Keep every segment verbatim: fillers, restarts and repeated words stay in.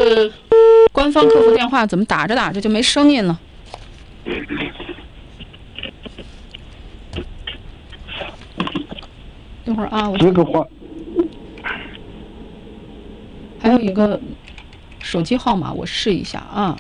个官方客服电话怎么打着打着就没声音了？等会儿啊，我这个话还有一个手机号码，我试一下啊。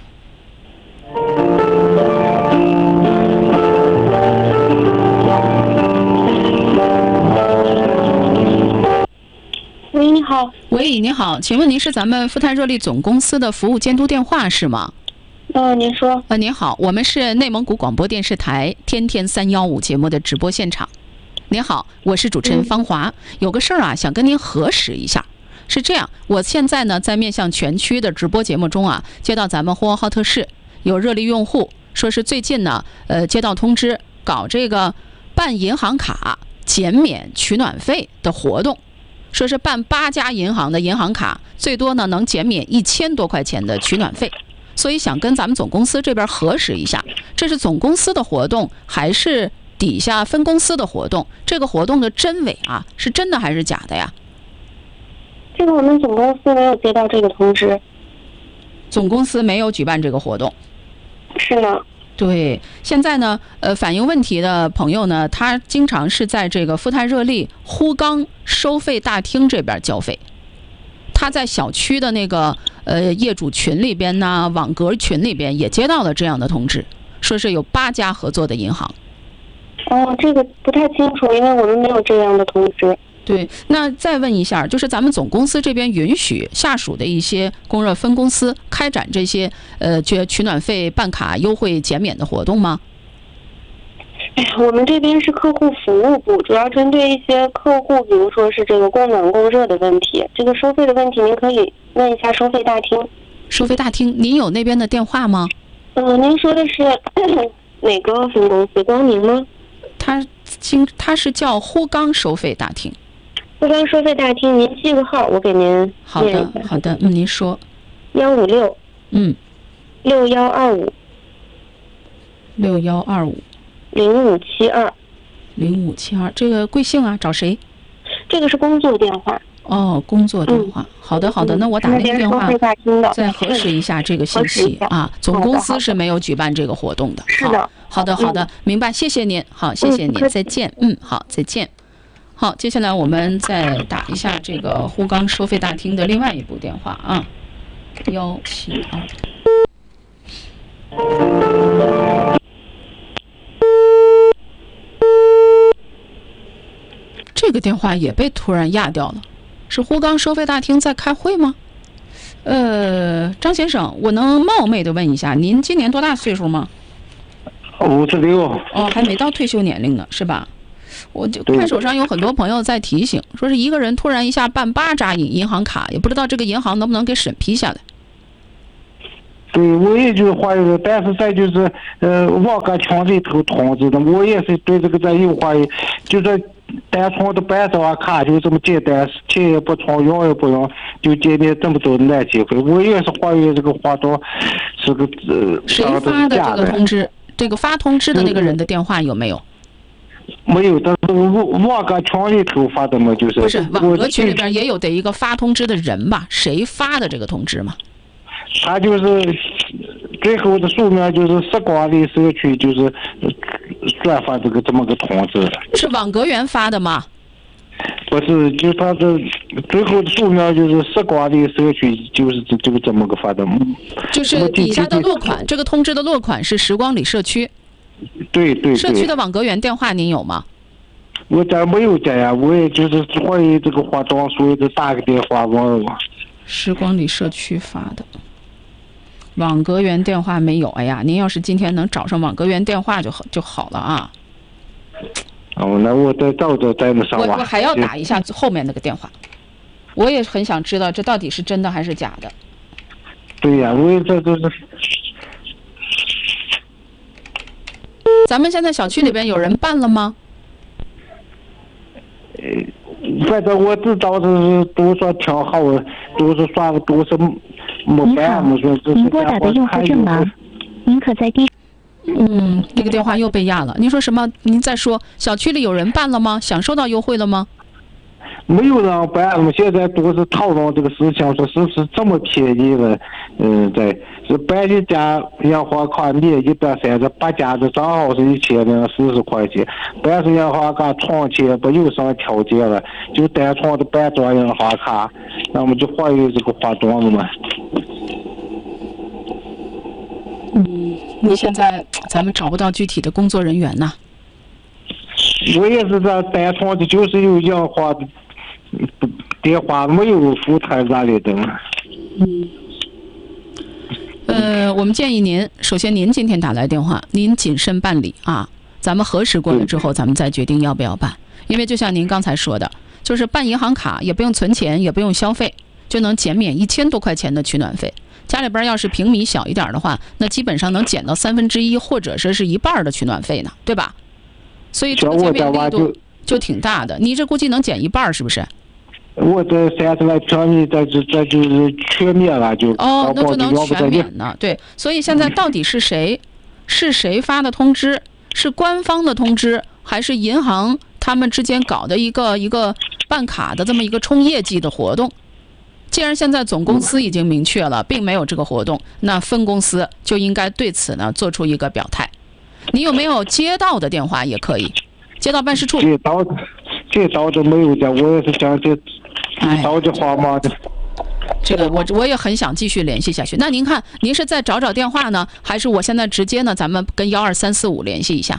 喂，你好。 喂，你好，请问您是咱们富泰热力总公司的服务监督电话是吗？ 呃，您说。 呃，您好，我们是内蒙古广播电视台天天三幺五节目的直播现场。您好，我是主持人方华，嗯、有个事儿啊，想跟您核实一下。是这样，我现在呢在面向全区的直播节目中啊，接到咱们呼和浩特市有热力用户说是最近呢，呃，接到通知搞这个办银行卡减免取暖费的活动。说是办八家银行的银行卡，最多呢能减免一千多块钱的取暖费，所以想跟咱们总公司这边核实一下，这是总公司的活动还是底下分公司的活动？这个活动的真伪啊，是真的还是假的呀？ 这个我们总公司没有接到这个通知。 总公司没有举办这个活动。 是呢。 对，现在呢，呃，反映问题的朋友呢，他经常是在这个富泰热力呼钢收费大厅这边交费，他在小区的那个呃业主群里边呢，网格群里边也接到了这样的通知，说是有八家合作的银行。 哦，这个不太清楚，因为我们没有这样的通知。 对，那再问一下，就是咱们总公司这边允许下属的一些供热分公司开展这些呃取取暖费办卡优惠减免的活动吗？ 哎呀，我们这边是客户服务部，主要针对一些客户，比如说是这个供暖供热的问题，这个收费的问题，您可以问一下收费大厅。 收费大厅，您有那边的电话吗？ 嗯、呃，您说的是哪个分公司？光明吗？ 他经他是叫呼钢收费大厅。 呼钢收费大厅，您记个号，我给您。 好的，好的，嗯，您说。 幺五六。 嗯。 六幺二五。 六幺二五。 零五七二。 零五七二，这个贵姓啊？找谁？ 这个是工作电话。 哦，工作电话。嗯、好的，好的，那我打那个电话再核实一下这个信息啊。总公司是没有举办这个活动的。 是的。 好的，好的，明白，谢谢您。好，谢谢您，再见。嗯，好，再见。好，接下来我们再打一下这个呼钢收费大厅的另外一部电话啊，幺七二。这个电话也被突然压掉了，是呼钢收费大厅在开会吗？呃，张先生，我能冒昧的问一下，您今年多大岁数吗？ 五十六。 哦，还没到退休年龄呢，是吧？我就看手上有很多朋友在提醒，说是一个人突然一下办八扎银银行卡，也不知道这个银行能不能给审批下来。 对，我也就怀疑，但是再就是呃，网格群里头通知的，我也是对这个在有怀疑，就是单纯的办这张卡就这么简单，钱也不充，用也不用，就减免这么多的难机会，我也是怀疑这个活动是个呃。 谁发的这个通知？这个发通知的那个人的电话有没有？ 没有，但是网格群里头发的嘛，就是不是网格群里边也有得一个发通知的人吧？谁发的这个通知嘛？ 他就是最后的署名就是时光里社区就是转发这个这么个通知。 是网格员发的吗？ 不是，就他的最后的署名就是时光里社区，就是这这个这么个发的。 就是底下的落款，这个通知的落款是时光里社区。 对对对。 社区的网格员电话您有吗？ 我这没有这样，我也就是怀疑这个活动，所以就打个电话问问。 时光里社区发的。网格员电话没有，哎呀，您要是今天能找上网格员电话就好就好了啊。 哦，那我再找找再那上吧。 我我还要打一下后面那个电话，我也很想知道这到底是真的还是假的。 对呀、啊，我也这都是。 咱们现在小区里边有人办了吗？ 呃，反正我知道是都说挺好，都是说都是没办，没说这是。 您拨打的用户正忙，您可在第。 嗯，这个电话又被压了。您说什么？您再说，小区里有人办了吗？享受到优惠了吗？ 没有人办什么，现在都是讨论这个事情，说是不是这么便宜了？嗯，对，是办一家银行卡免一百三十八家的账号是一千零四十块钱，办是银行卡存钱不有什么条件了，就单纯的办张银行卡，那么就怀有这个活动了嘛。 嗯，你现在咱们找不到具体的工作人员呐。 我也是这单纯的，就是有银行的电话，没有服务台啥的的嘛。 嗯。呃，我们建议您，首先您今天打来电话，您谨慎办理啊。咱们核实过了之后，咱们再决定要不要办。因为就像您刚才说的，就是办银行卡也不用存钱，也不用消费，就能减免一千多块钱的取暖费。家里边要是平米小一点的话，那基本上能减到三分之一或者说是一半的取暖费呢，对吧？所以这个减免力度就挺大的。你这估计能减一半是不是？ 我这三十来平米，这就这就是全免了，就哦，那就能全免呢。对，所以现在到底是谁，是谁发的通知？是官方的通知，还是银行他们之间搞的一个一个办卡的这么一个冲业绩的活动？既然现在总公司已经明确了，并没有这个活动，那分公司就应该对此呢做出一个表态。你有没有接到的电话也可以，接到办事处。 接到，接到的没有的，我也是想接，接到的话嘛的。 这个我我也很想继续联系下去。那您看，您是再找找电话呢，还是我现在直接呢，咱们跟幺二三四五联系一下？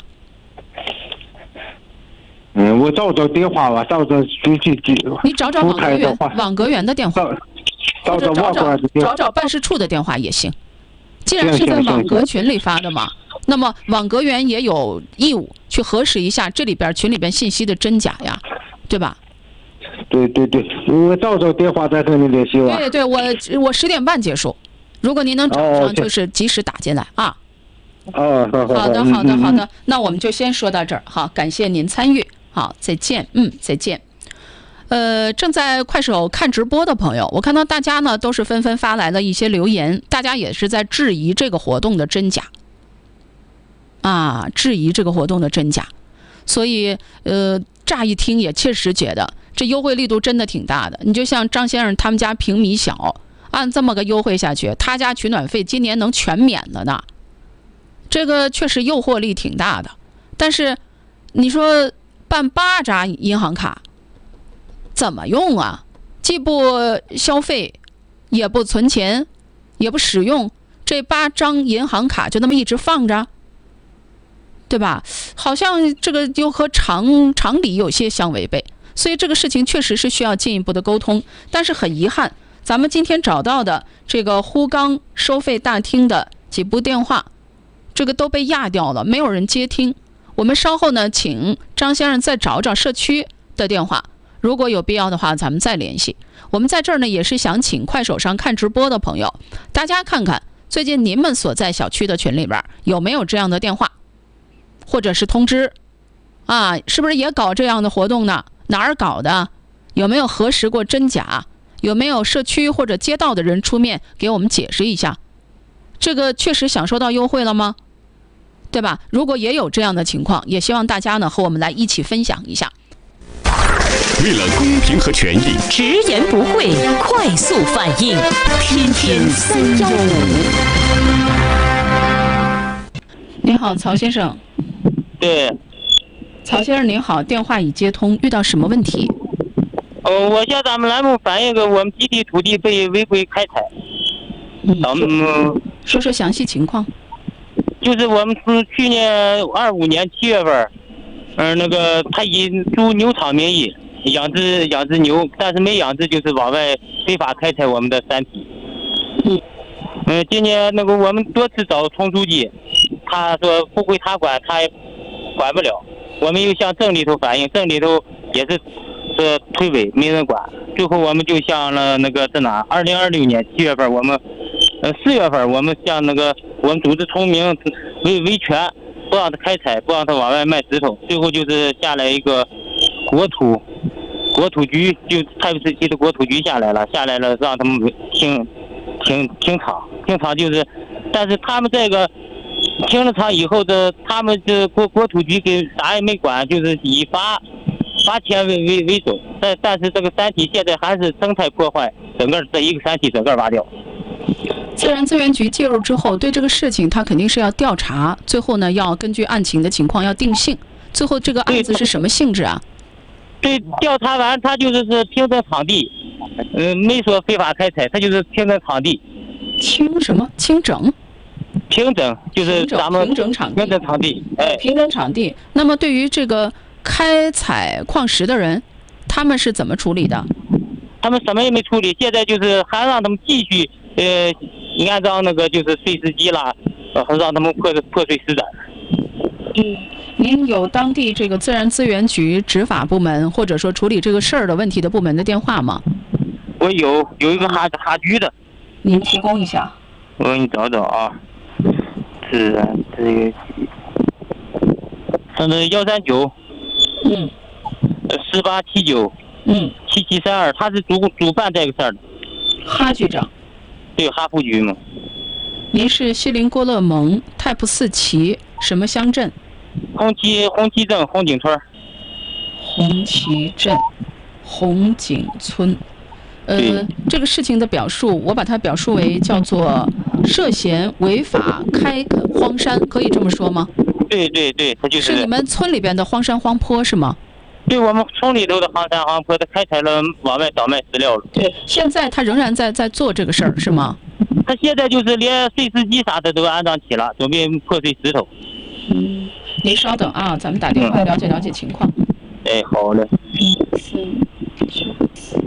嗯，我找找电话吧，找找具体的。 你找找网格员，网格员的电话， 找找找找找找办事处的电话也行。既然是在网格群里发的嘛，那么网格员也有义务去核实一下这里边群里边信息的真假呀，对吧？ 对对对，我找找电话再跟你联系吧。 对对，我我十点半结束，如果您能找上，就是及时打进来啊。 哦，好好的好的好的，那我们就先说到这儿，好，感谢您参与，好，再见，嗯，再见。呃，正在快手看直播的朋友，我看到大家呢都是纷纷发来了一些留言，大家也是在质疑这个活动的真假啊，质疑这个活动的真假。所以呃，乍一听也确实觉得这优惠力度真的挺大的。你就像张先生他们家平米小，按这么个优惠下去，他家取暖费今年能全免了呢，这个确实诱惑力挺大的。但是你说办八张银行卡怎么用啊？既不消费，也不存钱，也不使用，这八张银行卡就那么一直放着，对吧？好像这个又和常常理有些相违背，所以这个事情确实是需要进一步的沟通。但是很遗憾，咱们今天找到的这个呼钢收费大厅的几部电话，这个都被压掉了，没有人接听。我们稍后呢，请张先生再找找社区的电话，如果有必要的话，咱们再联系。我们在这儿呢，也是想请快手上看直播的朋友，大家看看最近您们所在小区的群里边有没有这样的电话，或者是通知啊，是不是也搞这样的活动呢？哪儿搞的？有没有核实过真假？有没有社区或者街道的人出面给我们解释一下？这个确实享受到优惠了吗？对吧？如果也有这样的情况，也希望大家呢和我们来一起分享一下。 为了公平和权益， 直言不讳，快速反应，天天三幺五。 您好，曹先生。 对。 曹先生您好，电话已接通，遇到什么问题？ 哦，我向咱们栏目反映个我们集体土地被违规开采。 嗯， 咱们说说详细情况。 就是我们是去年二五年七月份，嗯、呃，那个他以租牛场名义养殖养殖牛，但是没养殖就是往外非法开采我们的山体。 嗯， 嗯、呃，今年那个我们多次找村书记，他说不归他管，他也管不了。我们又向镇里头反映，镇里头也是这推诿，没人管。最后我们就向了那个在哪？二零二六年七月份，我们呃四月份，我们向那个我们组织村民维维权，不让他开采，不让他往外卖石头。最后就是下来一个国土国土局，就太平市区的国土局下来了，下来了让他们停停停场，停场就是，但是他们这个停了场以后的，他们这国国土局给啥也没管，就是以罚八千为为为准，但但是这个山体现在还是生态破坏，整个这一个山体整个挖掉。 自然资源局介入之后，对这个事情他肯定是要调查，最后呢要根据案情的情况要定性。最后这个案子是什么性质啊？ 对，调查完他就是是平整场地，嗯、呃，没说非法开采，他就是平整场地。 清什么？清整？ 平整就是咱们平整场地。 平整场地，哎， 平整场地。那么对于这个开采矿石的人，他们是怎么处理的？ 他们什么也没处理，现在就是还让他们继续呃安装那个就是碎石机啦，然后让他们破破碎施展。 嗯，您有当地这个自然资源局执法部门或者说处理这个事儿的问题的部门的电话吗？ 我有有一个哈哈局的， 您提供一下。 我给你找找啊，自然资源局，他的幺三九， 嗯， 四八七九， 嗯， 七七三二，他是主主办这个事儿的。 哈局长。 对，哈副局嘛。 您是锡林郭勒盟太仆寺旗什么乡镇？ 红旗红旗镇红景村。 红旗镇红景村。呃，这个事情的表述，我把它表述为叫做涉嫌违法开垦荒山，可以这么说吗？ 对对对，它就是。 是你们村里边的荒山荒坡是吗？ 对，我们村里头的荒山荒坡，它开采了往外倒卖饲料了。 对，现在他仍然在在做这个事儿是吗？ 他现在就是连碎石机啥的都安装起了，准备破碎石头。 嗯，您稍等啊，咱们打电话了解了解情况。 哎，好嘞。 一四九四。